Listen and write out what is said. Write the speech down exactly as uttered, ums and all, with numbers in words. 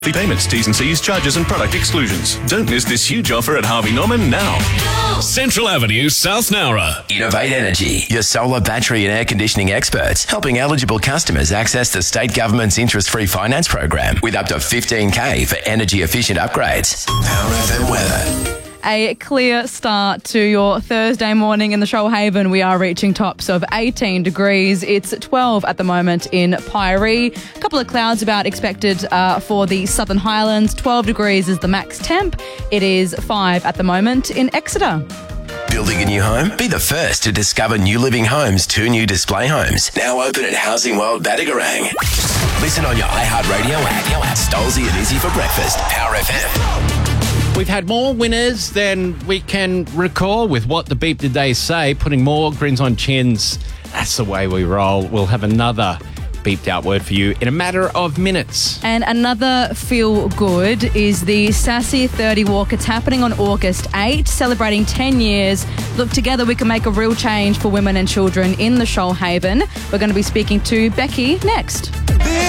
The payments, T's and C's, charges and product exclusions. Don't miss this huge offer at Harvey Norman now. Central Avenue, South Nowra. Innovate Energy, your solar battery and air conditioning experts, helping eligible customers access the state government's interest-free finance program with up to fifteen K for energy-efficient upgrades. Power F M weather. A clear start to your Thursday morning in the Shoalhaven. We are reaching tops of eighteen degrees. It's twelve at the moment in Pyrie. A couple of clouds about expected uh, for the Southern Highlands. twelve degrees is the max temp. It is five at the moment in Exeter. Building a new home? Be the first to discover New Living Homes' two new display homes. Now open at Housing World Badagarang. Listen on your iHeartRadio app. Stolzy and Izzy for breakfast. Power F M. We've had more winners than we can recall with What the Beep Did They Say, putting more grins on chins. That's the way we roll. We'll have another beeped out word for you in a matter of minutes. And another feel good is the Sassy thirty Walk. It's happening on August eighth, celebrating ten years. Look, together we can make a real change for women and children in the Shoalhaven. We're going to be speaking to Becky next.